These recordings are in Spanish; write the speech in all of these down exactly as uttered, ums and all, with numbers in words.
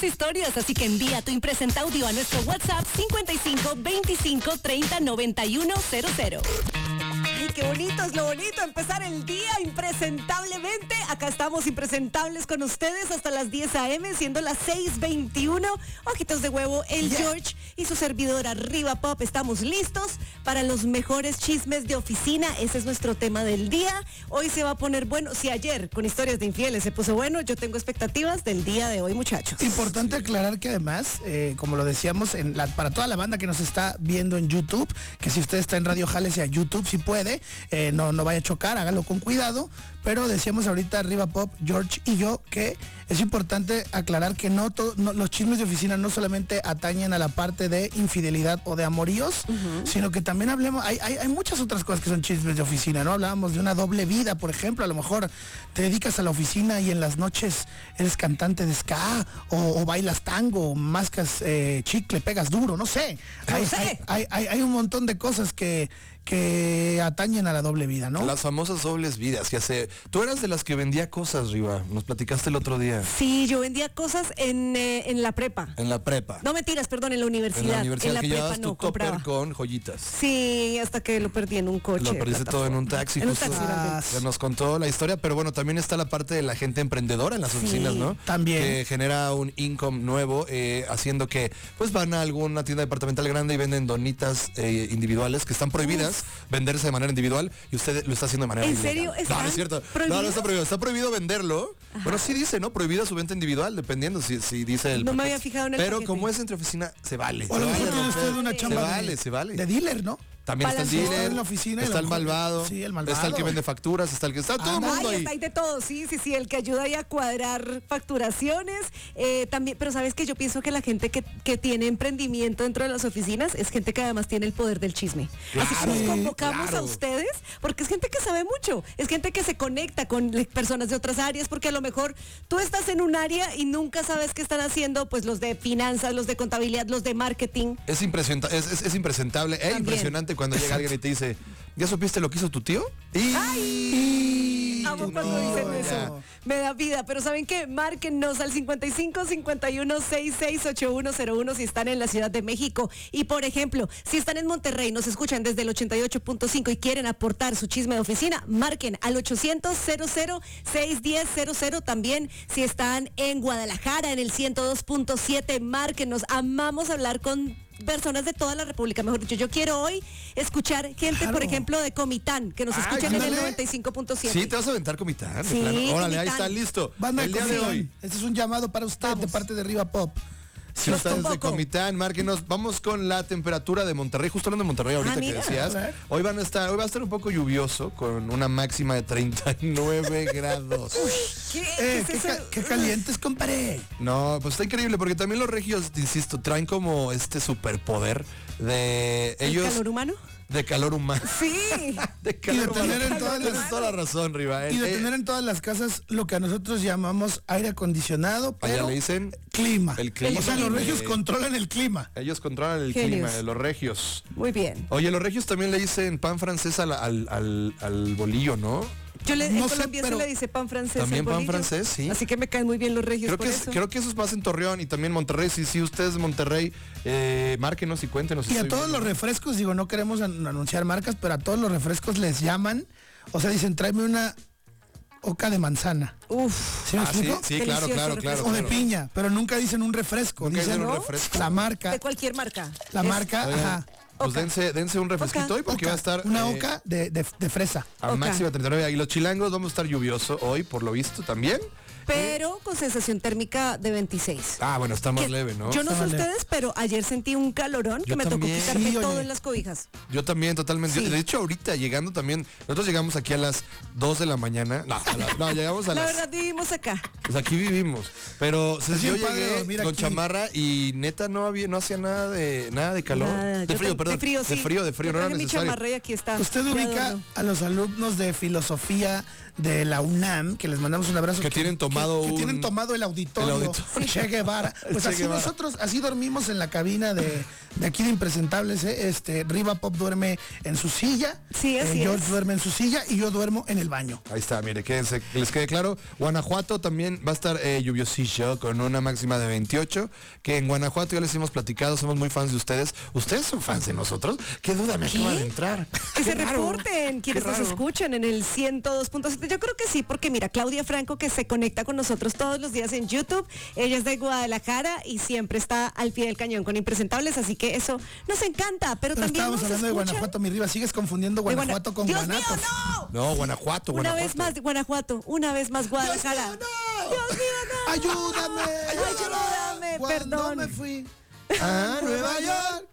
historias, así que envía tu impresenta audio a nuestro WhatsApp cincuenta y cinco veinticinco treinta noventa y uno cero cero. Ay, qué bonito es lo bonito, empezar el día impresentablemente. Acá estamos impresentables con ustedes hasta las diez a.m., siendo las seis veintiuno. Ojitos de huevo, el yeah. George y su servidora Riva Pop. Estamos listos para los mejores chismes de oficina. Ese es nuestro tema del día. Hoy se va a poner bueno. Si ayer con historias de infieles se puso bueno, yo tengo expectativas del día de hoy, muchachos. Importante aclarar que además, eh, como lo decíamos, en la, para toda la banda que nos está viendo en YouTube, que si usted está en Radio Jales y a YouTube, si puede, eh, no, no vaya a chocar, hágalo con cuidado. Pero decíamos ahorita Riva Pop, George y yo, que es importante aclarar que no, to, no los chismes de oficina no solamente atañen a la parte de infidelidad o de amoríos, uh-huh. sino que también hablemos, hay, hay, hay muchas otras cosas que son chismes de oficina, ¿no? Hablábamos de una doble vida, por ejemplo, a lo mejor te dedicas a la oficina y en las noches eres cantante de ska, o, o bailas tango, o mascas eh, chicle, pegas duro, no sé. No hay, sé. Hay, hay, hay, hay un montón de cosas que... que atañen a la doble vida, ¿no? Las famosas dobles vidas, que hace... Tú eras de las que vendía cosas, Riva, nos platicaste el otro día. Sí, yo vendía cosas en, eh, en la prepa. En la prepa. No mentiras, perdón, en la universidad. En la universidad, en la que prepa llevabas no tu topper compraba. con joyitas. Sí, hasta que lo perdí en un coche. Lo perdiste todo en un taxi, en justo. un taxi, Ah, ya nos contó la historia, pero bueno, también está la parte de la gente emprendedora en las sí, oficinas, ¿no? También. Que genera un income nuevo, eh, haciendo que pues van a alguna tienda departamental grande y venden donitas eh, individuales que están prohibidas Uf. venderse de manera individual, y usted lo está haciendo de manera ¿En ilegal. serio? No, no es cierto. ¿Prohibido? No, no está prohibido. Está prohibido venderlo. Ajá. Bueno, sí dice, ¿no? Prohibida su venta individual, dependiendo si, si dice el No paquete. me había fijado en el Pero paquete. como es entre oficina, se vale. O a lo mejor tiene usted vale, una se chamba vale, de, se vale. de dealer, ¿no? También está el dealer, en la oficina está el mejor, malvado, sí, el malvado, está el que vende facturas, está el que está todo el mundo Ay, ahí. está ahí de todo, sí, sí, sí, el que ayuda ahí a cuadrar facturaciones, eh, también, pero sabes que yo pienso que la gente que, que tiene emprendimiento dentro de las oficinas es gente que además tiene el poder del chisme. Claro, Así que los convocamos claro. a ustedes, porque es gente que sabe mucho, es gente que se conecta con personas de otras áreas, porque a lo mejor tú estás en un área y nunca sabes qué están haciendo, pues los de finanzas, los de contabilidad, los de marketing. Es, impresenta es, es, es impresentable, es impresionante cuando llega alguien y te dice, ¿ya supiste lo que hizo tu tío? Y... ¡Ay! Amo cuando no, dicen ya. eso. Me da vida, pero ¿saben qué? Márquennos al cincuenta y cinco cincuenta y uno sesenta y seis ochenta y uno cero uno si están en la Ciudad de México. Y por ejemplo, si están en Monterrey, nos escuchan desde el ochenta y ocho punto cinco y quieren aportar su chisme de oficina, marquen al ochocientos cero cero seis diez cero cero. También si están en Guadalajara, en el ciento dos punto siete, márquenos. Amamos hablar con personas de toda la República, mejor dicho. Yo quiero hoy escuchar gente, Claro. por ejemplo, de Comitán, que nos Ay, escuchan en el ándale. noventa y cinco punto siete. Sí, te vas a aventar Comitán. Sí, Órale, Comitán. ahí está, listo. Banda el de día de Comitán, hoy. este es un llamado para usted Vamos. de parte de Riva Pop. Si Los estás de convoco. Comitán, márquenos. Vamos con la temperatura de Monterrey, justo hablando de Monterrey ahorita Ah, que mira. decías. A ver. Hoy van a estar, hoy va a estar un poco lluvioso con una máxima de treinta y nueve grados. ¿Qué? Eh, ¿Qué es qué, eso? ca- qué calientes, compadre. No, pues está increíble porque también los regios, te insisto, traen como este superpoder de ¿El ellos calor humano? de calor humano. Sí. De calor Y de tener humano. en todas las- Tienes toda la razón, Riva. Y de Eh, tener en todas las casas lo que a nosotros llamamos aire acondicionado, allá pero le dicen clima. el clima. O sea, los Eh, regios controlan el clima. Ellos controlan el Genios. clima de los regios. Muy bien. Oye, los regios también le dicen pan francés al, al, al, al bolillo, ¿no? Yo le, No en sé, Colombia pero- se le dice pan francés. También al pan bolillo. francés, sí. Así que me caen muy bien los regios Creo por que, es- eso. creo que eso es más en Torreón y también Monterrey. Si, si usted es de Monterrey, eh, márquenos y cuéntenos. si Y a estoy todos bien, los ¿no? refrescos, digo, no queremos an- anunciar marcas, pero a todos los refrescos les llaman, o sea, dicen, tráeme una oca de manzana. Uf. ¿Sí me Ah, sí, explico? sí, claro, Delicioso claro, refresco. claro. O de claro. piña, pero nunca dicen un refresco, Nunca dicen dicen un ¿no? refresco. la marca, De cualquier marca. la Es- marca, Oigan, ajá. pues Oca. dense, dense un refresquito Oca. hoy porque Oca, va a estar una eh, oca de, de- de fresa. a Oca. máxima treinta y nueve. Y los chilangos vamos a estar lluvioso hoy, por lo visto, también. Pero con sensación térmica de veintiséis. Ah, bueno, está más Que leve, ¿no? Yo no sé Está más leve. ustedes, pero ayer sentí un calorón que Yo me también. tocó quitarme Sí, todo oye. en las cobijas. Yo también, totalmente. Sí. De hecho, ahorita llegando también, nosotros llegamos aquí a las dos de la mañana. No, a la- no llegamos a La las... verdad vivimos acá. Pues aquí vivimos. Pero se, Es yo bien padre llegué dormir con aquí. chamarra y neta no había, no hacía nada de nada de calor. Nada, de yo frío, te- perdón. De frío, sí. De frío, de frío, Yo no era traje mi necesario. chamarra y aquí está. Usted de ubica adorno. a los alumnos de filosofía de la UNAM, que les mandamos un abrazo. Que tienen tomado que, que un- tienen tomado el auditorio, el auditorio. Che Guevara. Pues Che así Guevara. nosotros, así dormimos en la cabina de, de aquí de Impresentables, ¿eh? Este, Riva Pop duerme en su silla, Sí, así George es. duerme en su silla y yo duermo en el baño. Ahí está, mire, quédense, que les quede claro. Guanajuato también va a estar eh, lluviosillo con una máxima de veintiocho, que en Guanajuato ya les hemos platicado, somos muy fans de ustedes. ¿Ustedes son fans de nosotros? ¿Qué duda me acaba de entrar? Que Qué se raro, reporten quienes qué nos raro. escuchan en el ciento dos punto siete. Yo creo que sí, porque mira, Claudia Franco, que se conecta con nosotros todos los días en YouTube, ella es de Guadalajara y siempre está al pie del cañón con Impresentables, así que eso nos encanta, pero, Pero también estábamos nos hablando de escuchan Guanajuato, mi Riva, sigues confundiendo de Guana- Guanajuato con ¡Dios Guanatos. mío, no! No, Guanajuato, Una Guanajuato. vez más de Guanajuato, una vez más Guadalajara. ¡Dios mío, no! ¡Dios mío, no! ¡Ayúdame! Ayúdame, ¿Cuándo perdón. me fui a Nueva York?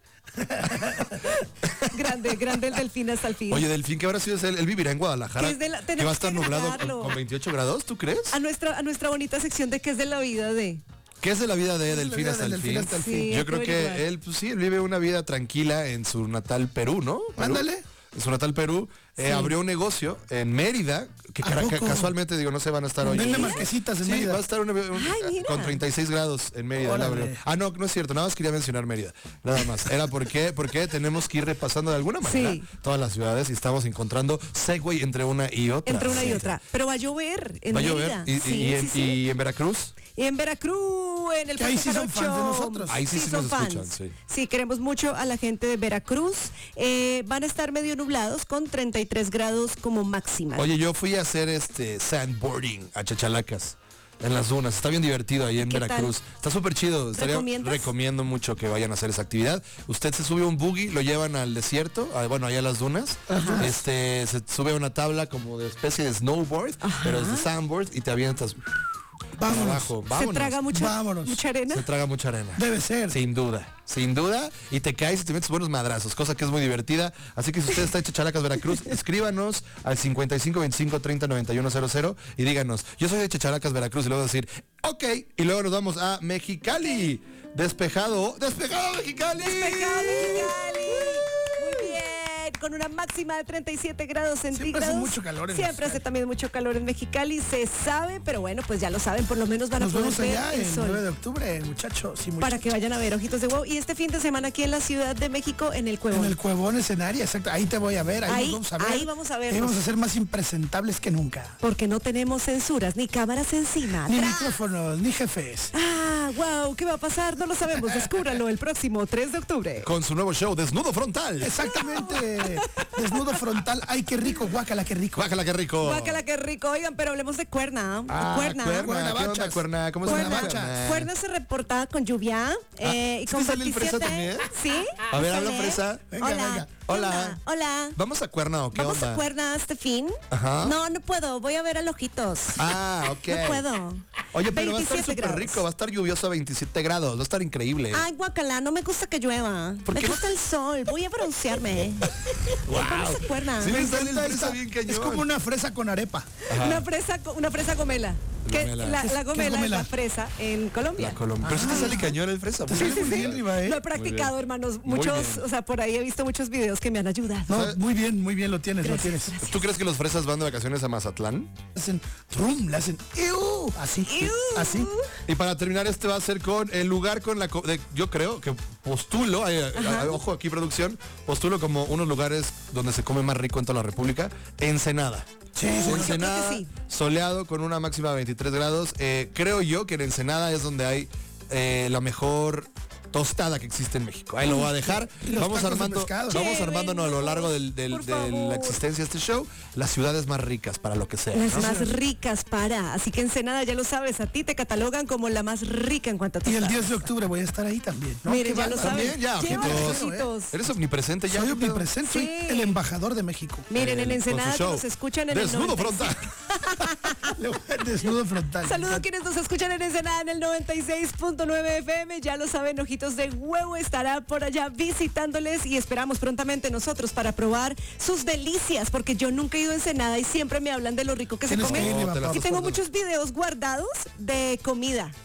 Grande, grande el delfín hasta el fin. Oye, Delfín, ¿qué habrá sido él? Él vivirá en Guadalajara. Que es de la- que tenemos va a estar que nublado con, grabarlo. con veintiocho grados, ¿tú crees? a nuestra, a nuestra bonita sección de qué es de la vida de. ¿Qué es de la vida de es de la Delfín vida hasta del el Delfín fin? hasta el fin? Sí, Yo hay creo que que averiguar. él, pues sí, él vive una vida tranquila en su natal Perú, ¿no? Perú. Ándale. En su natal Perú. Eh, Sí. Abrió un negocio en Mérida, que ¿A cara- poco? casualmente, digo, no se van a estar hoy. Vende marquesitas en Sí, Mérida. va a estar un- un- Ay, mira. con treinta y seis grados en Mérida. él Órale. abrió. Ah, no, no es cierto, nada más quería mencionar Mérida. Nada más. Era porque, porque tenemos que ir repasando de alguna manera Sí. todas las ciudades y estamos encontrando segue entre una y otra. Entre una y Sí. otra. Pero va a llover en Va a llover. Mérida. Y, y- Sí, y en, sí, sí. y en Veracruz. Y en Veracruz, en el Que ahí Parque sí son Jarocho. fans de nosotros. Ahí sí, sí son nos fans. escuchan, sí. Sí, queremos mucho a la gente de Veracruz. Eh, van a estar medio nublados con treinta y tres grados como máxima. Oye, yo fui a hacer este sandboarding a Chachalacas. En las dunas, está bien divertido ahí en ¿Qué Veracruz. tal? Está súper chido. Estaría, ¿Recomiendas? recomiendo mucho que vayan a hacer esa actividad. Usted se sube a un buggy, lo llevan al desierto, a- bueno, allá a las dunas. Este, se sube a una tabla como de especie de snowboard, pero es de sandboard y te avientas para Vámonos. abajo. ¿Se Vámonos. traga mucha, Vámonos. mucha arena? Se traga mucha arena. Debe ser. Sin duda, sin duda. Y te caes y te metes buenos madrazos, cosa que es muy divertida. Así que si usted está en Chachalacas, Veracruz, escríbanos al cincuenta y cinco veinticinco treinta noventa y uno cero cero y díganos, yo soy de Chachalacas, Veracruz, y luego decir, ok, y luego nos vamos a Mexicali. Despejado, despejado Mexicali. Despejado, Mexicali. Muy bien, con una máxima de treinta y siete grados centígrados. hace mucho calor en Siempre hace Mexicali. también mucho calor en Mexicali, se sabe, pero bueno, pues ya lo saben, por lo menos van a Nos poder vemos ver allá el el sol. nueve de octubre, muchachos y Para muchachas. que vayan a ver Ojitos de Huevo. Y este fin de semana aquí en la Ciudad de México, en el Cuevón. En el Cuevón escenario, exacto. Ahí te voy a ver, ahí, Ahí- nos vamos a ver. ahí vamos a vernos. Ahí vamos a ser más impresentables que nunca. Porque no tenemos censuras ni cámaras encima. Ni ¡Tra! micrófonos, ni jefes. Ah, wow, ¿qué va a pasar? No lo sabemos. Descúbralo el próximo tres de octubre. Con su nuevo show, Desnudo Frontal. Exactamente. Desnudo frontal. Ay, qué rico, guácala, qué rico. Bájala, qué rico. Guácala, qué rico. Oigan, pero hablemos de Cuerna. Ah, Cuerna. Cuerna, Cuerna, ¿qué onda, bachas. Cuerna? ¿Cómo Cuerna, estás? bachas. Cuerna se reporta con lluvia eh, y ¿sí con te sale el fresa veintisiete. también? ¿Sí? A ver, habla ¿Sale? fresa. Venga, Hola. venga. ¿Qué Hola. onda? Hola. ¿Vamos a Cuerna o qué ¿Vamos onda? a Cuerna este fin? Ajá. No, no puedo. Voy a ver a Ojitos. Ah, ok. No puedo. Oye, pero va a estar veintisiete súper grados. rico, va a estar lluvioso a veintisiete grados, va a estar increíble. Ay, guacala, no me gusta que llueva. ¿Por Me qué? gusta el sol. Voy a broncearme. Vamos a Cuerna. Sí, Me me sale el encanta fresa esta- bien cañón. Es como una fresa con arepa. Una fresa, co- una fresa gomela. Que Gomela. la, ¿Qué es- la qué es gomela es gomela? la fresa en Colombia. La Colombia. Pero sí te sale cañón el fresa. muy Sí, bien. sí, sí. Bien, Riva, ¿eh? Lo he practicado, hermanos. Muy Muchos, bien. o sea, por ahí he visto muchos videos que me han ayudado. No, muy bien, muy bien lo tienes, lo tienes. ¿Tú crees que los fresas van de vacaciones a Mazatlán? Hacen trum, le hacen iu, así, Iu. así. Y para terminar, este va a ser con el lugar con la... co- de- yo creo que postulo, eh, eh, ojo aquí producción, postulo como unos lugares donde se come más rico en toda la República. Ensenada. Sí, sí, Uy, yo creo Ensenada, que sí. soleado con una máxima de veintitrés grados. Eh, creo yo que en Ensenada es donde hay eh, la mejor tostada que existe en México. Ahí lo voy a dejar. Y los Vamos tacos de armando, pescado. vamos Llévenos, armándonos a lo largo del- del- por de la favor. existencia de este show las ciudades más ricas para lo que sea. Las ¿no? más ricas para. Así que Ensenada, ya lo sabes, a ti te catalogan como la más rica en cuanto a Y el tostadas. diez de octubre voy a estar ahí también. ¿no? Miren, Qué ya lo bárbaro. saben. También, ya, Llevan ojitos. ojitos. Eres omnipresente ya. Soy ¿qué pedo? omnipresente, soy Sí. el embajador de México. Miren, en Eh, Ensenada con su que show. nos escuchan en Desnudo el noventa y seis. frontal. Le voy a- Desnudo frontal. Saludos a quienes nos escuchan en Ensenada en el noventa y seis punto nueve F M. Ya lo saben, Ojitos de Huevo estará por allá visitándoles y esperamos prontamente nosotros para probar sus delicias, porque yo nunca he ido a Ensenada y siempre me hablan de lo rico que se Tienes come. que ir, No, Riva te la Pop. Y tengo muchos videos guardados de comida.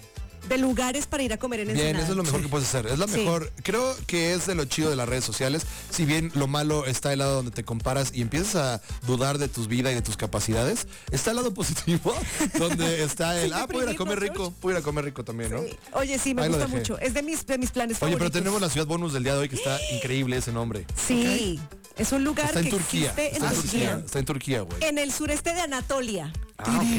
de lugares para ir a comer en Ensenada. Bien, eso es lo mejor que puedes hacer. Es la Sí. mejor, creo que es de lo chido de las redes sociales. Si bien lo malo está el lado donde te comparas y empiezas a dudar de tus vidas y de tus capacidades, está el lado positivo, donde está el, Sí, ah, puedo ir a deprimido, comer George. rico, puedo ir a comer rico también, ¿no? Sí. Oye, sí, me Ahí lo gusta dejé. mucho. Es de mis, de mis planes Oye, favoritos. pero tenemos la ciudad bonus del día de hoy que está increíble ese nombre. Sí, es un lugar Está en que Turquía. existe en Está en Turquía. Turquía. Está en Turquía, güey. En el sureste de Anatolia. Ah, ok.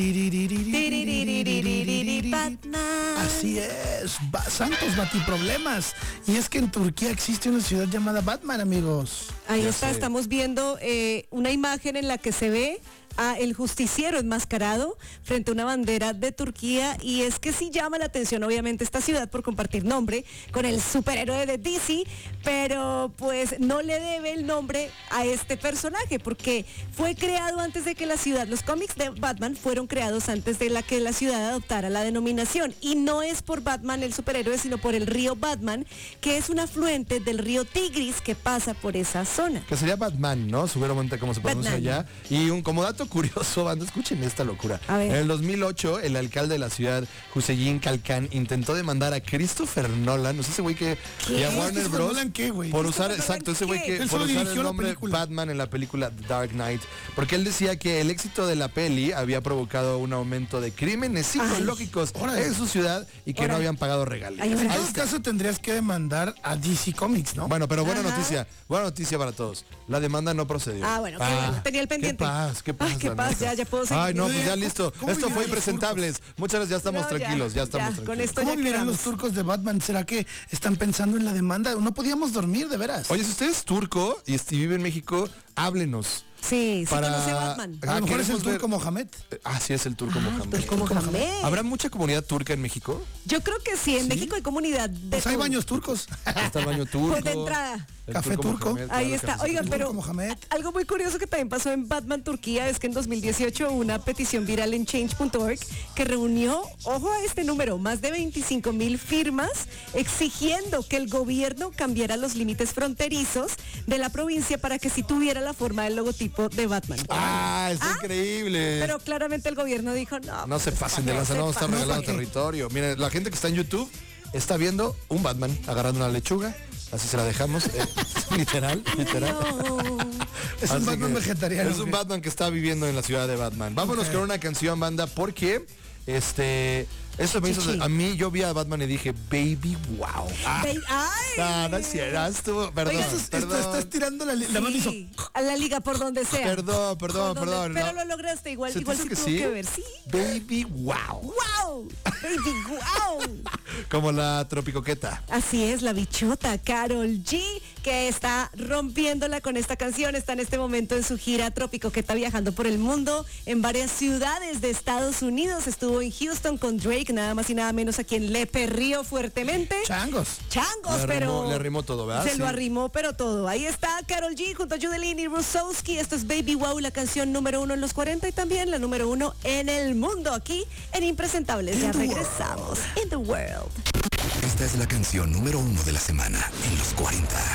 Batman. Así es, ba- santos batiproblemas. Y es que en Turquía existe una ciudad llamada Batman, amigos. Ahí Ya está, sé. estamos viendo eh, una imagen en la que se ve a el justiciero enmascarado frente a una bandera de Turquía, y es que sí llama la atención obviamente esta ciudad por compartir nombre con el superhéroe de D C, pero pues no le debe el nombre a este personaje porque fue creado antes de que la ciudad, los cómics de Batman fueron creados antes de la que la ciudad adoptara la denominación, y no es por Batman el superhéroe, sino por el río Batman, que es un afluente del río Tigris que pasa por esa zona. Que sería Batman, ¿no? Seguramente como se pronuncia Batman. allá. Y un como dato curioso, banda, escuchen esta locura. A ver. En el dos mil ocho, el alcalde de la ciudad, Hüseyin Kalkan, intentó demandar a Christopher Nolan, no sé ese güey que... ¿Qué? Y a Warner ¿Christopher Bros. Nolan qué, güey? Por usar, ¿Christopher exacto, Nolan ese güey qué? que... Él Por solo usar dirigió el la nombre película. Batman en la película The Dark Knight. Porque él decía que el éxito de la peli había provocado un aumento de crímenes psicológicos órale. en su ciudad y que no Órale. habían pagado regalías. Ay, En órale. todo caso tendrías que demandar a D C Comics, ¿no? Bueno, pero buena Ajá. noticia, buena noticia para todos. La demanda no procedió. Ah, bueno, qué bueno. Tenía el pendiente. Qué paz, qué paz. Ay, qué la paz, neta. ya, ya puedo seguir. Ay, no, pues ya ¿Cómo- listo. cómo Esto vivirán fue los impresentables. Muchas gracias, ya estamos No, ya, tranquilos, ya estamos ya, con tranquilos. esto ¿Cómo ya vivirán los quedamos. turcos de Batman? ¿Será que están pensando en la demanda? No podíamos dormir, de veras. Oye, si usted es turco y, y vive en México, háblenos. Sí, sí Para- conoce a Batman. a lo mejor es el queremos ver- turco Mohamed. Eh, Ah, sí, es el turco Mohamed. Pues como Mohamed. ¿Habrá mucha comunidad turca en México? Yo creo que sí, en México hay comunidad de Pues hay todo. baños turcos. Está el baño turco. Pues de entrada. el Café turco. Mohamed, Ahí claro, está. cafecito Oigan, turco. pero Turco Mohamed. algo muy curioso que también pasó en Batman Turquía es que en dos mil dieciocho una petición viral en change punto org que reunió, ojo a este número, más de veinticinco mil firmas exigiendo que el gobierno cambiara los límites fronterizos de la provincia para que sí tuviera la forma del logotipo de Batman. Ah, es Ah, increíble. Pero claramente el gobierno dijo, no. No se pues, pasen de no lanza, se no vamos a estar pasen. regalando territorio. Miren, la gente que está en YouTube está viendo un Batman agarrando una lechuga. Así se la dejamos. eh, literal, literal. No. Es un Así Batman que vegetariano. Es un ¿qué? Batman que está viviendo en la ciudad de Batman. Vámonos Ok. con una canción, banda, porque este eso me hizo, Chichi. a mí yo vi a Batman y dije, baby, wow. Ah, Ay. no, no es cierto, ah, estuvo, perdón, Oigan, Esto es- perdón. esto- estás tirando la, li- la mano y hizo... Sí, a la liga por donde sea. Perdón, perdón, Por donde- perdón. Pero no. lo lograste igual, ¿Se te igual hizo sí que tuvo sí? que ver, sí. Baby, wow. ¡Wow! ¡Baby, wow! Como la tropicoqueta. Así es, la bichota Karol G, que está rompiéndola con esta canción, está en este momento en su gira Trópico, que está viajando por el mundo, en varias ciudades de Estados Unidos, estuvo en Houston con Drake, nada más y nada menos, a quien le perrió fuertemente. Changos. Changos, Le pero... arrimó- le arrimó todo, ¿verdad? Se Sí. lo arrimó, pero todo. Ahí está Karol G junto a Judeline y Rusowski. Esto es Baby Wow, la canción número uno en los cuarenta y también la número uno en el mundo. Aquí en Impresentables. Ya regresamos. In the world. Esta es la canción número uno de la semana en los cuarenta.